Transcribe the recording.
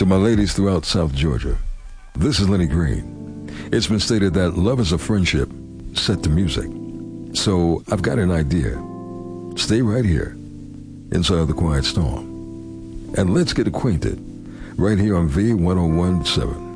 To my ladies throughout South Georgia, this is Lenny Green. It's been stated that love is a friendship set to music. So I've got an idea. Stay right here, inside the Quiet Storm. And let's get acquainted right here on V1017.